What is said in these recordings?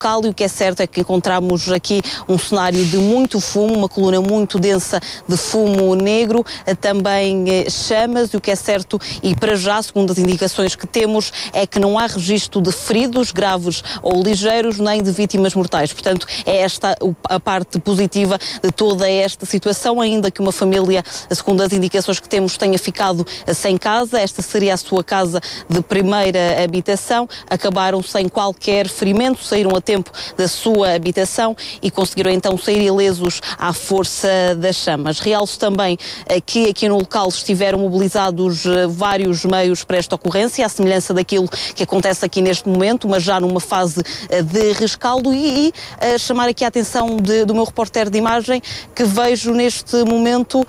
local, e o que é certo é que encontramos aqui um cenário de muito fumo, uma coluna muito densa de fumo negro, também chamas, e o que é certo, e para já, segundo as indicações que temos, é que não há registro de feridos graves ou ligeiros, nem de vítimas mortais. Portanto, é esta a parte positiva de toda esta situação, ainda que uma família, segundo as indicações que temos, tenha ficado sem casa. Esta seria a sua casa de primeira habitação. Acabaram sem qualquer ferimento, saíram a tempo da sua habitação e conseguiram então sair ilesos à força das chamas. Realço também que aqui no local estiveram mobilizados vários meios para esta ocorrência, à semelhança daquilo que acontece aqui neste momento, mas já numa fase de rescaldo, e chamar aqui a atenção do meu repórter de imagem, que vejo neste momento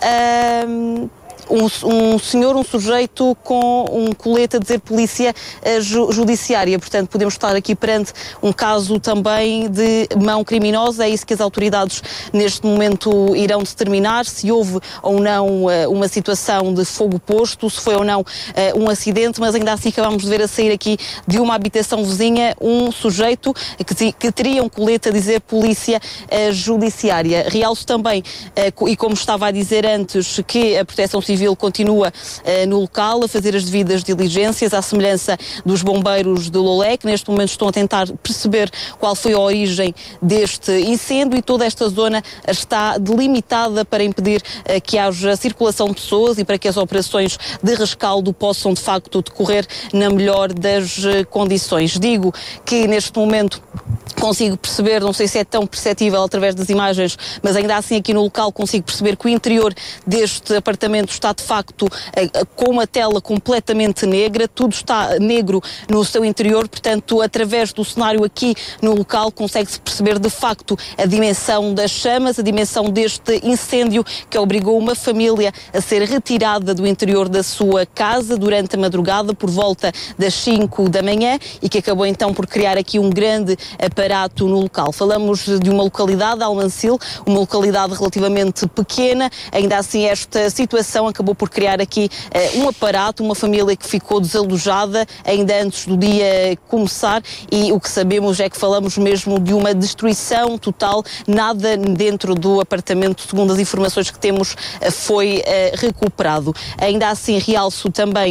um sujeito com um colete a dizer polícia judiciária. Portanto, podemos estar aqui perante um caso também de mão criminosa. É isso que as autoridades neste momento irão determinar, se houve ou não uma situação de fogo posto, se foi ou não um acidente, mas ainda assim acabamos de ver a sair aqui de uma habitação vizinha um sujeito que teria um colete a dizer polícia judiciária. Realço também, e como estava a dizer antes, que a Proteção Civil continua no local a fazer as devidas diligências, à semelhança dos bombeiros de Lolé, que neste momento estão a tentar perceber qual foi a origem deste incêndio, e toda esta zona está delimitada para impedir que haja circulação de pessoas e para que as operações de rescaldo possam de facto decorrer na melhor das condições. Digo que neste momento consigo perceber, não sei se é tão perceptível através das imagens, mas ainda assim aqui no local consigo perceber que o interior deste apartamento está de facto com uma tela completamente negra, tudo está negro no seu interior. Portanto, através do cenário aqui no local consegue-se perceber de facto a dimensão das chamas, a dimensão deste incêndio que obrigou uma família a ser retirada do interior da sua casa durante a madrugada, por volta das 5 da manhã, e que acabou então por criar aqui um grande aparato no local. Falamos de uma localidade, Almancil, uma localidade relativamente pequena. Ainda assim, esta situação acabou por criar aqui um aparato, uma família que ficou desalojada ainda antes do dia começar, e o que sabemos é que falamos mesmo de uma destruição total. Nada dentro do apartamento, segundo as informações que temos, foi recuperado. Ainda assim, realço também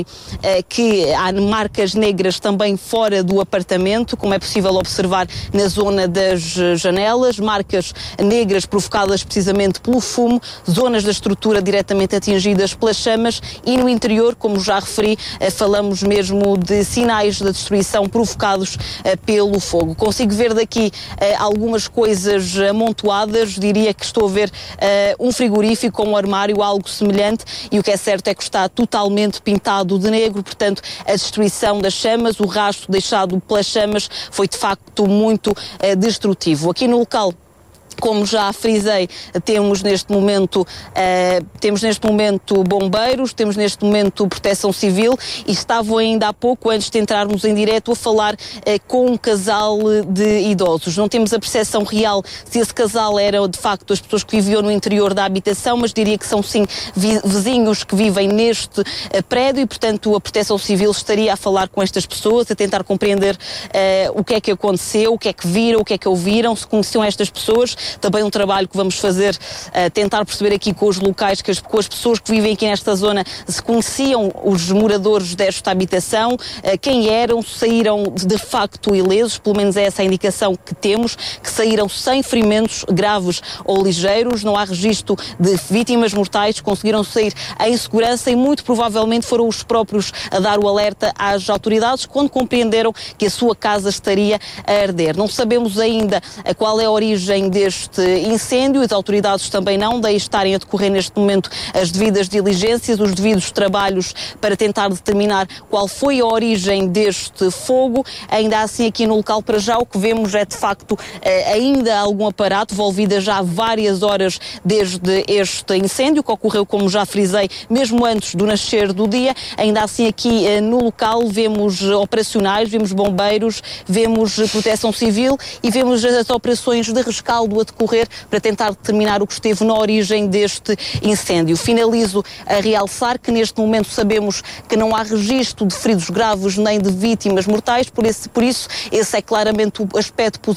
que há marcas negras também fora do apartamento, como é possível observar na zona das janelas, marcas negras provocadas precisamente pelo fumo, zonas da estrutura diretamente atingidas pelas chamas, e no interior, como já referi, falamos mesmo de sinais de destruição provocados pelo fogo. Consigo ver daqui algumas coisas amontoadas, diria que estou a ver um frigorífico ou um armário, algo semelhante, e o que é certo é que está totalmente pintado de negro. Portanto, a destruição das chamas, o rastro deixado pelas chamas foi de facto muito destrutivo. Aqui no local, como já frisei, temos neste momento bombeiros, temos neste momento Proteção Civil, e estavam ainda há pouco, antes de entrarmos em direto, a falar com um casal de idosos. Não temos a percepção real se esse casal era de facto as pessoas que viviam no interior da habitação, mas diria que são sim vizinhos que vivem neste prédio, e portanto a Proteção Civil estaria a falar com estas pessoas, a tentar compreender o que é que aconteceu, o que é que viram, o que é que ouviram, se conheciam estas pessoas. Também um trabalho que vamos fazer, tentar perceber aqui com os locais, com as pessoas que vivem aqui nesta zona, se conheciam os moradores desta habitação, quem eram, saíram de facto ilesos, pelo menos é essa a indicação que temos, que saíram sem ferimentos graves ou ligeiros, não há registro de vítimas mortais, conseguiram sair em segurança, e muito provavelmente foram os próprios a dar o alerta às autoridades quando compreenderam que a sua casa estaria a arder. Não sabemos ainda qual é a origem deste incêndio, as autoridades também não, daí estarem a decorrer neste momento as devidas diligências, os devidos trabalhos para tentar determinar qual foi a origem deste fogo. Ainda assim, aqui no local, para já, o que vemos é de facto ainda algum aparato, envolvida já há várias horas desde este incêndio, que ocorreu, como já frisei, mesmo antes do nascer do dia. Ainda assim, aqui no local vemos operacionais, vemos bombeiros, vemos Proteção Civil e vemos as operações de rescaldo a decorrer para tentar determinar o que esteve na origem deste incêndio. Finalizo a realçar que neste momento sabemos que não há registro de feridos graves nem de vítimas mortais, por isso esse é claramente o aspecto positivo